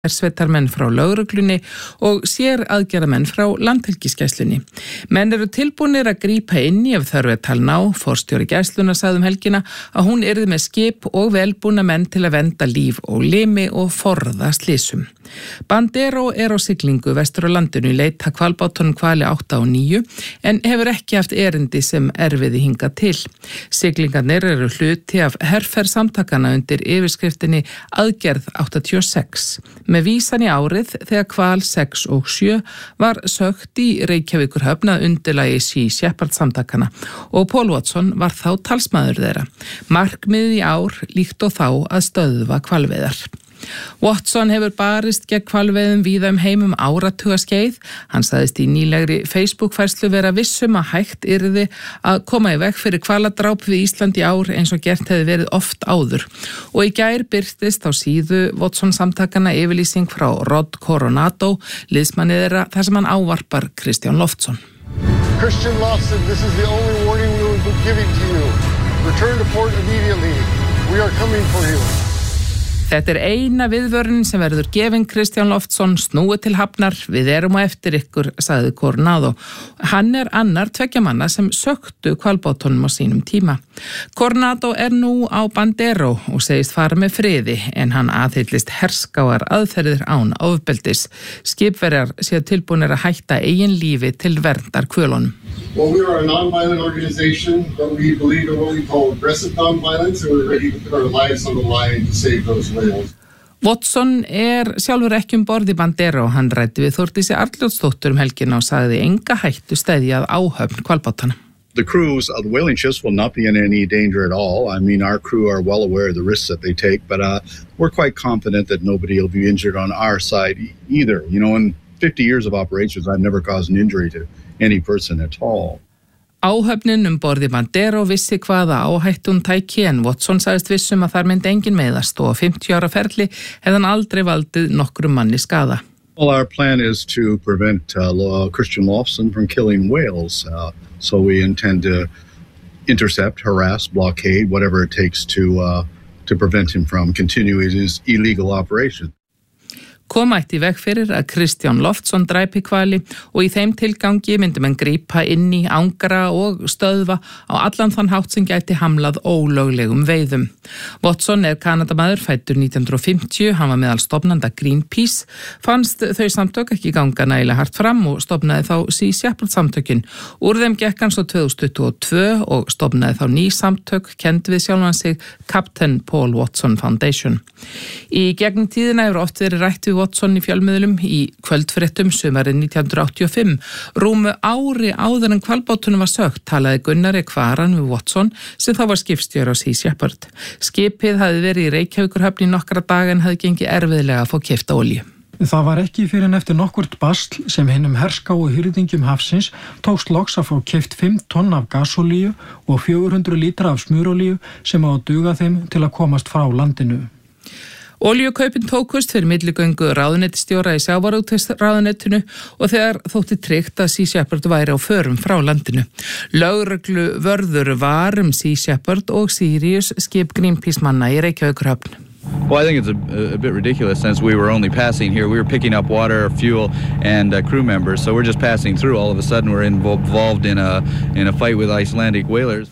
hersveitarmenn frá lögreglunni og sér aðgerðamenn frá landhelgisgæslunni. Menn eru tilbúnir að grípa inn í ef þörf talna á. Forstjóri gæslunnar sagði helgina að hún yrði með skip og velbúna menn til að vernda líf og limi og forða slysum. Bandero á siglingu vestur á landinu í leit að hvalbátunum hvali 8 og 9 en hefur ekki haft erindi sem erfiði hingað til. Siglingarnir eru hluti af herferð samtakana undir yfirskriftinni Aðgerð 86. Með vísan í árið þegar hval 6 og 7 var sögt í Reykjavíkurhöfn að undirlagi Sea Shepherd samtakana og Paul Watson var þá talsmaður þeirra. Markmiðið í ár líkt og þá að stöðva hvalveiðar. Watson hefur barist gegn hvalveiðum víða heim áratugaskeið. Hann sagðist í nýlegri Facebook-færslu vera vissum að hægt yrði að koma í veg fyrir hvaladráp við Ísland í ár eins og gert hefði verið oft áður. Og í gær birtist á síðu Watson samtakana yfirlýsing frá Rod Coronado, liðsmanni þeirra, þar sem hann ávarpar Kristján Loftsson. Christian Loftsson, this is the only warning we will be giving to you. Return to port immediately. We are coming for you. Þetta eina viðvörunin sem verður gefin Kristján Loftsson, snúið til hafnar, við erum á eftir ykkur, sagði Coronado. Hann annar 2 manna sem söktu hvalbátunum á sínum tíma. Coronado nú á Bandero og segist fara með friði en hann aðhyllist herskáar aðferðir án ofbeldis. Skipverjar séu tilbúnir að hætta eigin lífi til verndar hvölunum. Well, we are a non-violent organization, but we believe in what we call aggressive non-violence, and we're ready to put our lives on the line to save those whales. Watson sjálfur ekki borð í Bandero. Hann ræddi við Þórdísi Arnljótsdóttur helgina og sagði enga hættu steðja að áhöfn hvalbátana. The crews of the whaling ships will not be in any danger at all. I mean, our crew are well aware of the risks that they take, but we're quite confident that nobody will be injured on our side either. You know, in 50 years of operations, I've never caused an injury to any person at all. Áhöfnin borð í Bandero vissi hvaða áhættu hún tæki en Watson sagðist vissum að þar myndi enginn meiðast og 50 ára ferli hefði hann aldrei valdið nokkrum manni skaða. Well, our plan is to prevent Christian Loftsson from killing whales. So we intend to intercept, harass, blockade, whatever it takes to prevent him from continuing his illegal operation. Koma ætti í veg fyrir að Kristján Loftsson dræpi hvali og í þeim tilgangi myndi menn grípa inn í, angra og stöðva á allan þann hátt sem gæti hamlað ólöglegum veiðum. Watson Kanadamaður, fæddur 1950, hann var meðal stofnanda Greenpeace, fannst þau samtök ekki ganga nægilega hart fram og stofnaði þá Sea Shepherd samtökin. Úr þeim gekk hann svo 2022 og stofnaði þá ný samtök, kennd við sjálfan sig Captain Paul Watson Foundation. Í gegnum tíðina hefur oft verið rætt við Watson í fjölmiðlum í kvöldfréttum sumarið 1985. Rúmu ári áður en hvalbátunum var sögt talaði Gunnari Kvaran við Watson sem þá var skipstjóri á Sea Shepherd. Skipið hafði verið í Reykjavíkurhöfn í nokkra daga en hafði gengið erfiðlega að fá keypta olíu. Það var ekki fyrir en eftir nokkurt basl sem hinum herskáu hirðingjum hafsins tókst loks að fá keypt 5 tonn af gasolíu og 400 lítra af smurolíu sem á að duga þeim til að komast frá landinu. Olíukaupin tókust fyrir milligöngu ráðuneytisstjóra í sjávarútvegsráðuneytinu og þegar þótti tryggt að Sea Shepherd væri á förum frá landinu. Lögreglu vörður var Sea Shepherd og Sirius skip Greenpeace manna í Reykjavíkurhöfn. Well, I think it's a bit ridiculous since we were only passing here. We were picking up water, fuel, and crew members, so we're just passing through. All of a sudden, we're involved in a fight with Icelandic whalers.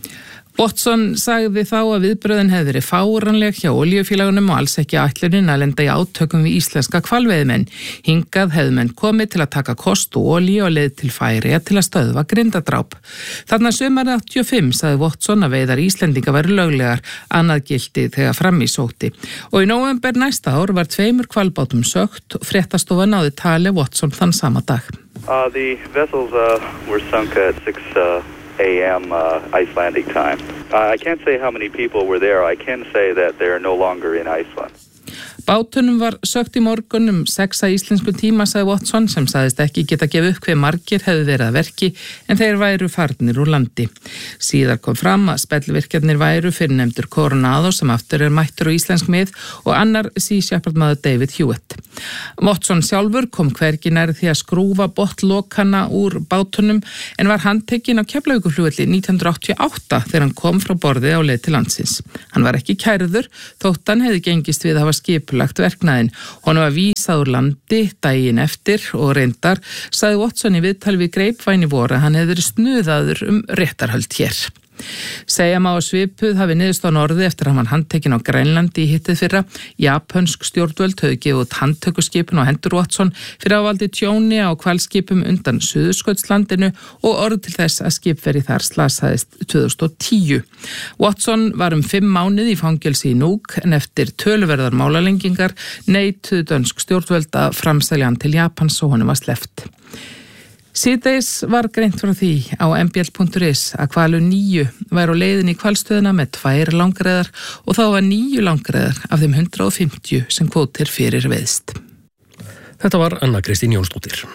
Watson sagði þá að viðbröðin hefði verið fáránleg hjá olíufélagunum og alls ekki ætlunin að lenda í átökum við íslenska hvalveiðimenn. Hingað hefðu menn komið til að taka kost og olíu og leið til Færeyja til að stöðva grindadráp. Þarna sumarið 85 sagði Watson að veiðar Íslendinga væru löglegar, annað gilti þegar fram í sótti. Og í nóvember næsta ár var 2 hvalbátum sögt og fréttastofa náði tali Watson þann sama dag. The vessels were sunk at 6 a.m. Icelandic time. I can't say how many people were there. I can say that they're no longer in Iceland. Bátunum var sögt í morgun 6 íslensku tíma, sagði Watson, sem sagðist ekki geta gefið upp hve margir hefðu verið að verki en þeir væru farnir úr landi. Síðar kom fram að spellvirkjarnir væru fyrrnefndur Coronado sem aftur mættur á íslensk mið og annar Sea Shepherd maður David Hewitt. Watson sjálfur kom hvergi nær því að skrúfa botnlokana úr bátunum en var handtekinn á Keflavíkurflugvelli 1988 þegar hann kom frá borði á leið til landsins. Hann var ekki kærður þótt hann hefði gengist við að hafa skipulagt verknaðinn. Honum var vísað úr landi daginn eftir og reyndar sagði Watson í viðtal við Grapevine í vor að hann hefði verið snuðaður réttarhöld hér. Segja má að svipuð hafi niðurstaðan orði eftir að hann var handtekinn á Grænlandi í hittið fyrra. Japansk stjórnvöld höfðu gefið út handtökuskipun á hendur Watson fyrir að valdi tjóni á hvalskipum undan Suðurskautslandinu og orð til þess að skipverji þar slasaðist 2010. Watson var 5 mánuði í fangelsi í Nuuk en eftir töluverðar málalengingar neituðu dönsk stjórnvöld að framselja hann til Japans og honum var sleppt. Síðdegis var greint frá því á mbl.is að hvalur 9 væri á leiðinni í hvalstöðina með 2 langreyðar og þá var 9 langreyðar af þeim 150 sem kvótir fyrir veiðst. Þetta var Anna Kristín Jónsdóttir.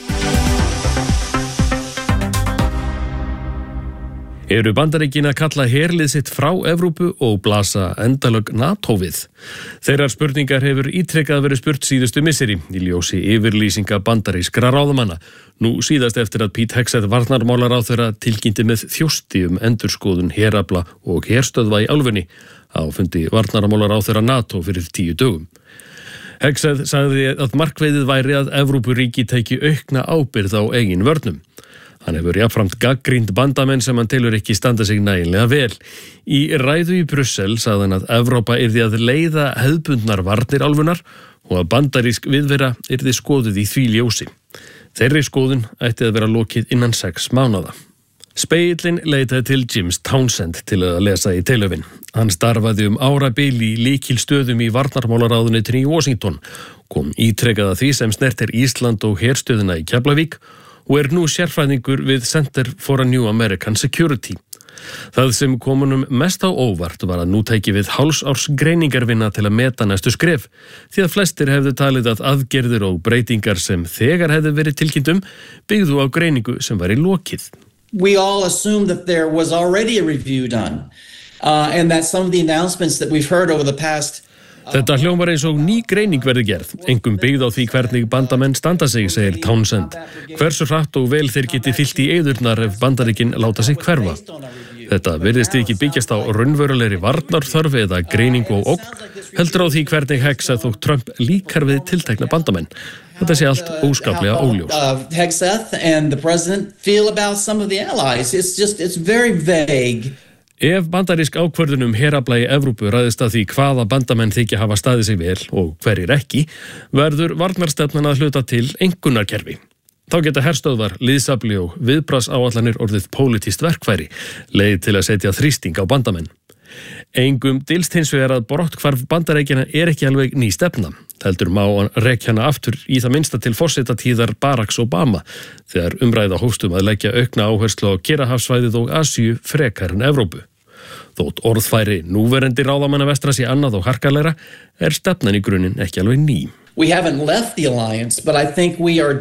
Eru Bandaríkin að kalla herlið sitt frá Evrópu og blasa endalög NATO við? Þeirrar spurningar hefur ítrekkað verið spurt síðustu misseri í ljósi yfirlýsinga bandarískra ráðamanna. Nú síðast eftir að Pete Hegseth varnarmálaráðherra tilkynnti með þjósti endurskoðun herafla og herstöðva í álfunni á fundi varnarmálaráðherra NATO fyrir 10 dögum. Hegseth sagði að markveiðið væri að Evrópuríki tæki aukna ábyrgð á eigin vörnum. Hann hefur jafnframt gagnrýnt bandamenn sem hann telur ekki standa sig nægilega vel. Í ræðu í Brussel sagði hann að Evrópa yrði að leiða hefðbundnar varnir álfunnar og að bandarísk viðvera yrði skoðuð í því ljósi. Þeirri skoðun ætti að vera lokið innan 6 mánaða. Speillin leitaði til Jim Townsend til að lesa í Telöfin. Hann starfaði árabil í lykilstöðum í varnarmálaráðuneytinu í Washington, kom ítrekkað að því sem snertir Ísland og herstöðina í Keflavík og nú sérfræðingur við Center for a New American Security. Það sem kom honum mest á óvart var að nú tæki við hálfsárs greiningarvinna til að meta næstu skref, því að flestir hefðu talið að aðgerðir og breytingar sem þegar hefðu verið tilkynnt byggðu á greiningu sem var í lokið. We all assumed that there was already a review done, and that some of the announcements that we've heard over the past Þetta hljómar eins og ný greining verði gerð, engum byggð á því hvernig bandamenn standa sig, segir Townsend. Hversu hratt og vel þeir geti fyllt í eyðurnar ef Bandaríkin láta sig hverfa. Þetta virðist ekki byggjast á raunverulegri varnarþörf eða greiningu og ógn, heldur á því hvernig Hegseth og Trump líkar við tiltekna bandamenn. Þetta sé allt óskaplega óljóst. Hegseth and the president feel about some of the allies. It's very vague. Ef bandarísk ákvörðun herafla í Evrópu ræðist að því hvaða bandamenn þykja hafa staðið sig vel og hverjir ekki, verður varnarstefnan að hluta til einkunnarkerfi. Þá geta herstöðvar, liðsafli og viðbragðsáætlanir orðið pólitískt verkfæri, leið til að setja þrýsting á bandamenn. Engum dylst hins vegar að brotthvarf Bandaríkjanna ekki alveg ný stefna. Heldur má rekja hana aftur í það minnsta til forsetatíðar Baracks Obama, þegar umræða hófst að leggja aukna áherslu á Kyrrahafssvæðið og Asíu frekar en Evrópu. Þótt orðfæri núverandi ráðamanna vestra sé annað og harkalegra, stefnan í grunninn ekki alveg ný. We haven't left the alliance, but I think we are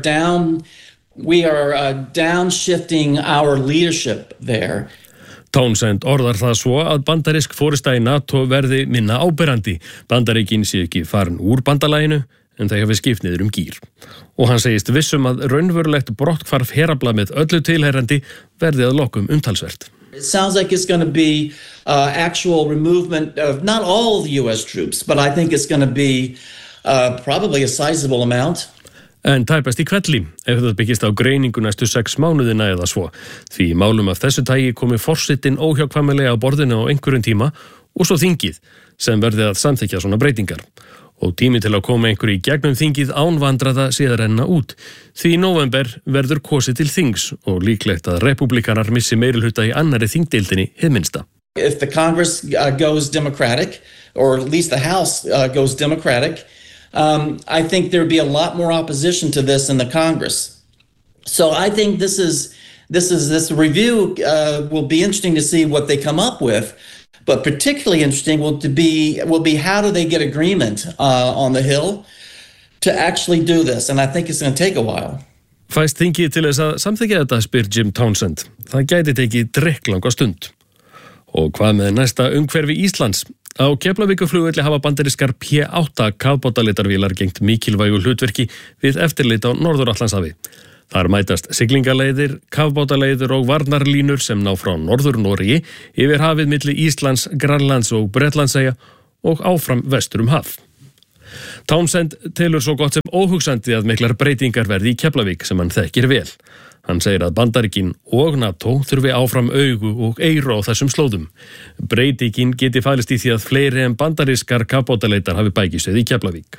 downshifting our leadership there. Townsend orðar það svo að bandarísk forysta í NATO verði minna áberandi. Bandaríkin sé ekki farin úr bandalaginu en þau hafi skipt niður gír. Og hann segist vissum að raunverulegt brotthvarf herafla með öllu tilheyrandi verði að lokum umtalsvert. It sounds like it's going to be actual removement of not all the US troops, but I think it's going to be probably a sizable amount. En tæpast í hvelli, ef það byggist á greiningu næstu 6 mánuðina eða svo. Því málum af þessu tagi komi forsetinn óhjákvæmilega á borðinu á einhverjum tíma og svo þingið sem verði að samþykkja svona breytingar. Og tími til að koma einhverju í gegnum þingið án vandraða sé að renna út. Því í nóvember verður kosið til þings og líklegt að repúblikanar missi meirihluta í annarri þingdeildinni hið minnsta. If the Congress goes Democratic, or at least the House goes Democratic, I think there would be a lot more opposition to this in the Congress. So I think this review will be interesting to see what they come up with, but particularly interesting will be how do they get agreement on the Hill to actually do this, and I think it's going to take a while. Fæst þingið til þess að samþykkja þetta, spyr Jim Townsend. Það gæti tekið drekklanga stund. Og hvað með næsta umhverfi Íslands? Á Keflavíkurflugvelli hafa bandarískar P-8 kafbátaleitarvélar gegnt mikilvægu hlutverki við eftirlit á Norður-Atlantshafi. Þar mætast siglingaleiðir, kafbátaleiðir og varnarlínur sem ná frá Norður-Noregi yfir hafið milli Íslands, Grænlands og Bretlandseyja og áfram vestur haf. Townsend telur svo gott sem óhugsandi að miklar breytingar verði í Keflavík sem hann þekkir vel. Hann segir að Bandaríkin og NATO þurfi áfram augu og eyru á þessum slóðum. Breytingin geti falist í því að fleiri en bandarískar kafbátaleitar hafi bækistöð í Keflavík.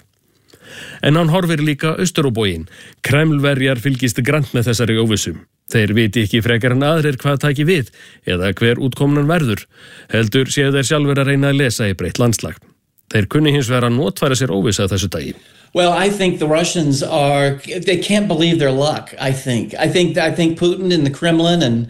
En hann horfir líka austur á bóginn. Kremlverjar fylgist grannt með þessari óvissu. Þeir viti ekki frekar en aðrir hvað taki við eða hver útkomnan verður. Heldur séu þeir sjálfur að reyna að lesa í breytt landslag. Þeir kunni hins vegar að notfæra sér óvissa þessu dagi. Well, I think the Russians they can't believe their luck, I think Putin and the Kremlin and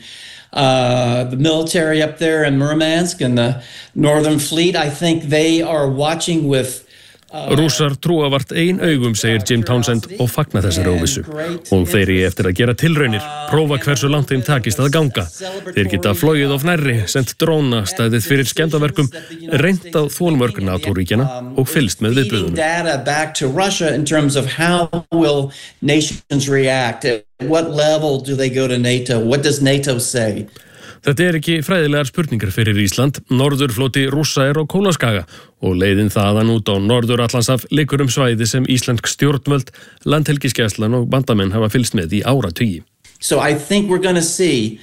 the military up there in Murmansk and the Northern Fleet, I think they are watching with Rússar trúa vart ein augum, segir Jim Townsend og fagna þessari óvissu. Og þeir eigi eftir að gera tilraunir, prófa hversu langt þeim takist að ganga. Þeir geta flogið of nærri, sendt dróna, staðið fyrir skemmdarverkum, reynt á þolmörk NATO-ríkjanna og fylgst með viðbrögðunum. Data back to Russia in terms of how will nations react? At what level do they go to NATO? What does NATO say? Þetta ekki fræðilegar spurningar fyrir Ísland. Norðurfloti Rússa á Kólaskaga og leiðin þaðan út á Norður-Atlantshaf liggur svæði sem íslensk stjórnvöld, landhelgisgæslan og bandamenn hafa fylgst með í áratugi. So I think we're going to see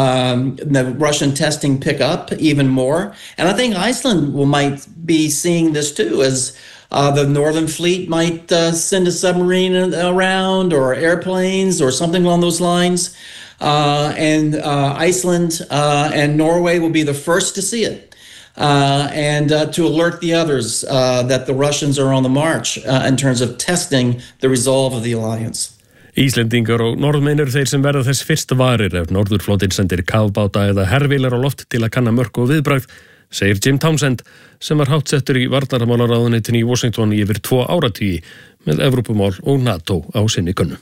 the Russian testing pick up even more. And I think Iceland might be seeing this too, as the Northern Fleet might send a submarine around or airplanes or something along those lines. And Iceland and Norway will be the first to see it and to alert the others that the Russians are on the march in terms of testing the resolve of the alliance. Íslendingar og norðmenn eru þeir sem verða þess fyrst varir ef Norðurflotinn sendir kafbáta eða hervélar á loft til að kanna mörk og viðbragð, segir Jim Townsend sem var háttsettur í varnarmálaráðuneytinu í Washington í yfir 2 áratugi með Evrópumál og NATO á sinni könnu.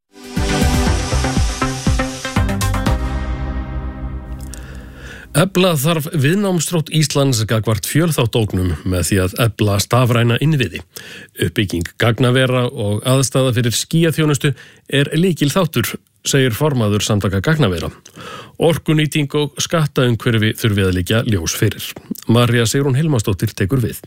Efla þarf viðnámsþrótt Íslands gagnvart fjölþáttaógnum með því að efla stafræna innviði. Uppbygging gagnavera og aðstaða fyrir skýjaþjónustu er lykilþáttur, segir formaður samtaka gagnavera. Orkunýting og skattaumhverfi þurfi að liggja ljós fyrir. Marja Sigrún Hilmarsdóttir tekur við.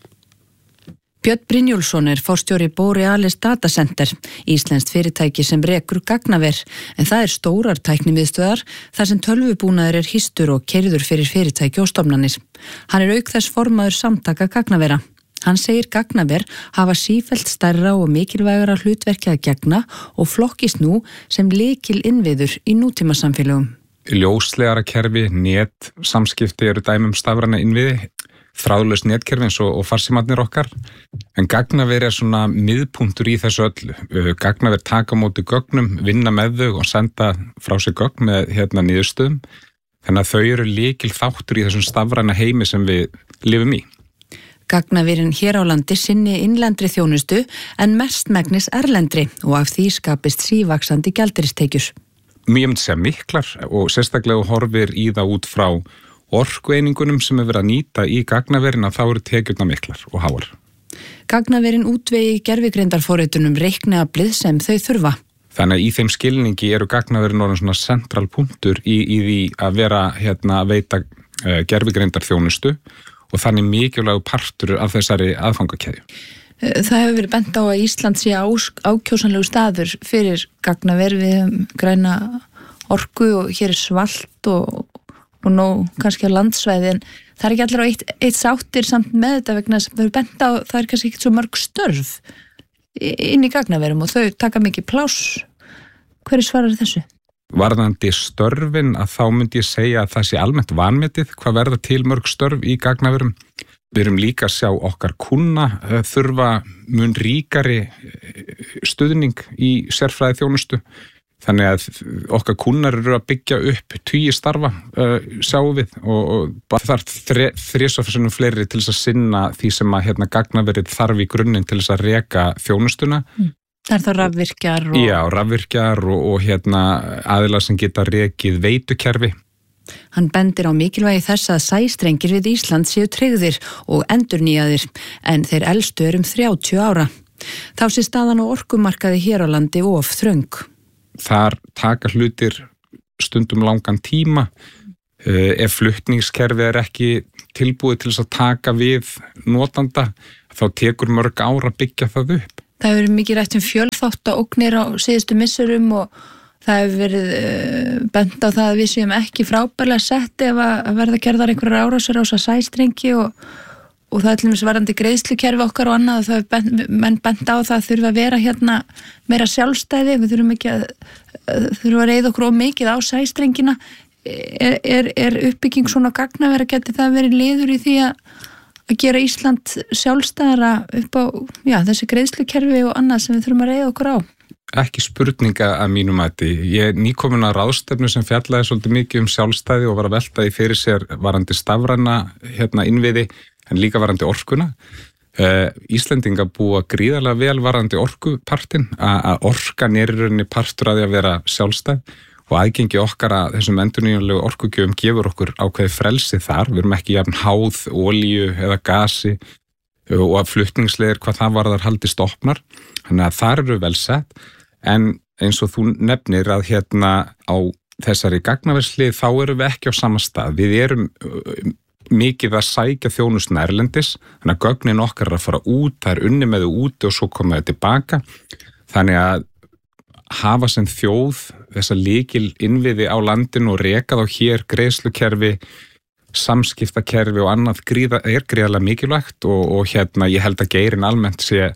Björn Brynjólfsson forstjóri Borealis Data Center, íslenskt fyrirtæki sem rekur gagnaver, en það stórar tæknimiðstöðar þar sem tölvubúnaður hýstur og keyrður fyrir fyrirtæki og stofnanir. Hann auk þess formaður samtaka gagnavera. Hann segir gagnaver hafa sífellt stærra og mikilvægara hlutverki að gegna og flokkist nú sem lykil innviður í nútímasamfélögum. Ljóslegara kerfi, net, samskipti eru dæmi stafræna innviði. Þráðlaus netkerfi eins og farsímarnir okkar, en gagnaver svona miðpunktur í þessu öllu. Gagnaver taka á móti gögnum, vinna með þau og senda frá sig gögn með niðurstöðum, þannig að þau eru lykil þáttur í þessum stafræna heimi sem við lifum í. Gagnaverin hér á landi sinni innlendri þjónustu en mestmegnis erlendri og af því skapist sívaxandi gjaldeyristekjur. Ég myndi segja miklar og sérstaklega horfir í það út frá orkueiningunum sem verið að nýta í gagnaverin að þá eru tekjurnar miklar og háar. Gagnaverin útvegi gervigreindarforritunum reikniaflið sem þau þurfa. Þannig að í þeim skilningi eru gagnaverin orðin svona central punktur í því að vera að veita gervigreindarþjónustu og þannig mikilvægur partur af þessari aðfangakeðju. Það hefur verið bent á að Ísland sé ákjósanlegu staður fyrir gagnaver, við græna orku og hér svalt og nóg kannski á landsvæði, en það ekki allir á eitt sáttir samt með þetta vegna sem þau bent á, það kannski ekkert svo mörg störf inn í gagnaverum og þau taka mikið pláss. Hverju svarar þessu? Varðandi störfin að þá myndi ég segja að það sé almennt vanmetið hvað verða til mörg störf í gagnaverum. Við erum líka að sjá okkar kunna þurfa mun ríkari stuðning í sérfræði þjónustu. Þannig að okkar kunnar eru að byggja upp 10 starfa, sjáum við, og það þarf 3 fleiri til þess að sinna því sem að gagnaverið þarf í grunninn til þess að reka þjónustuna. Það þá rafvirkjar og... Já, rafvirkjar og aðilar sem geta rekið veitukerfi. Hann bendir á mikilvægi þess að sæstrengir við Ísland séu tryggðir og endurnýjaðir, en þeir elstu 30 ára. Þá sé staðan á orkumarkaði hér á landi of þröng. Þar taka hlutir stundum langan tíma. Ef flutningskerfið ekki tilbúið til þess að taka við notanda, þá tekur mörg ára að byggja það upp. Það hefur verið mikið rætt fjölþáttaógnir á síðustu misserum og það hefur verið bent á það að við séum ekki frábærlega sett ef að verða gerðar einhverjar árásir á þessa sæstrengi og það er til dæmis varðandi greiðslukerfi okkar og annað og það er menn bent á það að þurfa að vera hérna meira sjálfstæði, við þurfum ekki að reiða okkur of mikið á sæstrengina. Er uppbygging svona gagnavera, geti það verið liður í því að gera Ísland sjálfstæðara upp á þessi greiðslukerfi og annað sem við þurfum að reiða okkur á? Ekki spurninga að mínu mati. Ég er nýkomin að ráðstefnu sem fjallaði svolítið mikið sjálfstæði og var að velta því fyrir sér varandi stafræna innviði en líka varandi orkuna. Íslendinga búa gríðarlega vel varandi orkupartin, að orkan í rauninni partur að því að vera sjálfstæð og aðgengi okkar að þessum endurnýjanlegu orkugjöfum gefur okkur ákveðið frelsi þar. Við erum ekki jafn háð olíu eða gasi og að flutningsleiðir hvað það varðar haldist opnar. Þannig að þar eru vel sett. En eins og þú nefnir að á þessari gagnaverslið þá erum við ekki á sama stað. Við erum mikið að sækja þjónustuna erlendis, þannig að gögnin okkar er að fara út, það er unni með þau úti og svo koma þau tilbaka. Þannig að hafa sem þjóð þessa lykil innviði á landinu og reka þá hér greiðslukerfi, samskiptakerfi og annað er gríðarlega mikilvægt og ég held að geirinn almennt sé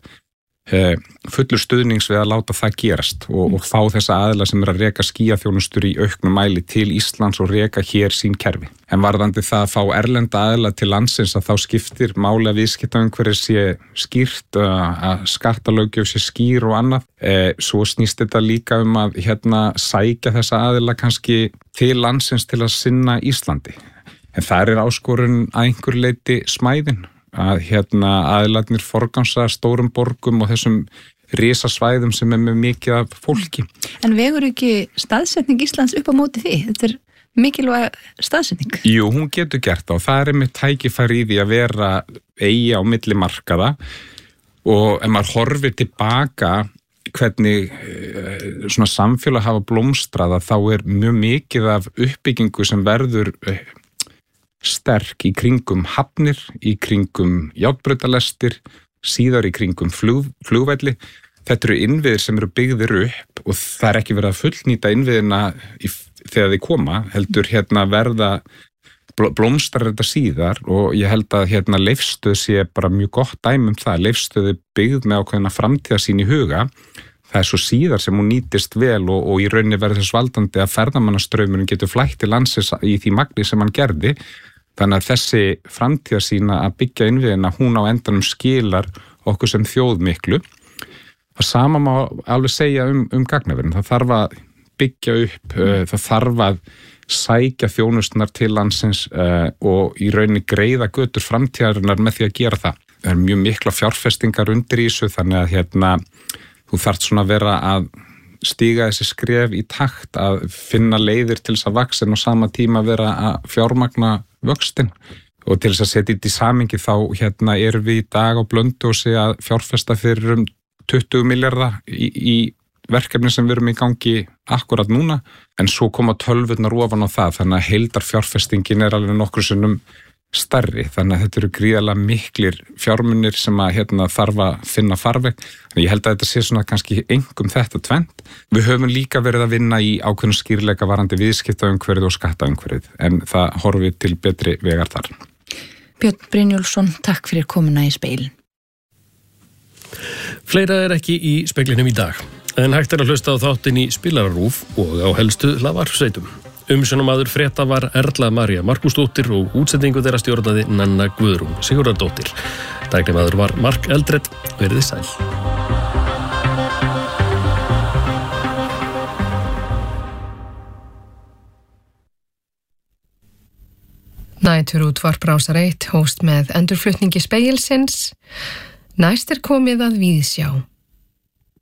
fullur stuðnings við að láta það gerast og fá þessa aðila sem að reka skíaþjónustur í auknum mæli til Íslands og reka hér sín kerfi. En varðandi það að fá erlenda aðila til landsins að þá skiptir máli að viðskiptaumhverfið sé skýrt, að skattalöggjöf sé skýr og annað. Svo snýst þetta líka að sækja þessa aðila kannski til landsins til að sinna Íslandi. En það er áskorun að einhver leyti smæðin. Að aðilarnir forgansa stórum borgum og þessum risasvæðum sem með mikið af fólki. En vegur ekki staðsetning Íslands upp á móti því? Þetta er mikilvæg staðsetning. Jú, hún getur gert það og það er með tækifæri í því að vera eigi á milli markaða og ef maður horfir tilbaka hvernig svona samfélag hafa blómstrað þá er mjög mikið af uppbyggingu sem verður sterk í kringum hafnir, í kringum járnbrautalestir, síðar í kringum flugvelli. Þetta eru innviðir sem eru byggðir upp og það er ekki verið að fullnýta innviðina þegar þið koma, heldur verða blómstrar þetta síðar og ég held að Leifsstöð sé bara mjög gott dæmi það. Leifsstöð er byggð með ákveðna framtíðarsýn í huga. Það er svo síðar sem hún nýtist vel og í rauninni verður þess valdandi að ferðamannastraumurinn getur flætt til landsins í því magni sem hann gerði. Þannig að þessi framtíðarsýna að byggja innviðina, hún á endanum skilar okkur sem þjóð miklu. Það sama má alveg segja gagnaverin. Það þarf að byggja upp, það þarf að sækja þjónustnar til landsins og í rauninni greiða götur framtíðarinnar með því að gera það. Það er mjög mikla fjárfestingar undir í þessu þannig að þú þarft svona að vera að stíga þessi skref í takt að finna leiðir til þess að vaxa en á sama tíma vera að fjármagna vöxtin og til þess að setja þetta í samhengi þá erum við í dag á Blönduósi að fjárfesta fyrir 20 milljarða í verkefni sem við erum í gangi akkurat núna en svo koma tölvurnar ofan á það þannig að heildarfjárfestingin er alveg nokkru sinnum stærri þannig að þetta eru gríðarlega miklir fjármunir sem að þarf að finna farveg. Ég held að þetta sé svona kannski engum þetta tvennt. Við höfum líka verið að vinna í ákveðnu skýrleika varandi viðskiptaumhverfið og skattaumhverfið en það horfið til betri vegar þar. Björn Brynjólfsson, takk fyrir komuna í Speilin. Fleira er ekki í Speglinum í dag en hægt er að hlusta á þáttinn í Spilararúf og á helstu hlaðvarpssveitum. Umsjónarmaður frétta var Erla María Markúsdóttir og útsendingu þeirra stjórnaði Nanna Guðrún Sigurðardóttir. Tæknimaður var Mark Eldred. Verið sæl. Næturútvarp Rásar 1 hóst með endurflutningi Spegilsins. Næst er komið að Víðsjá.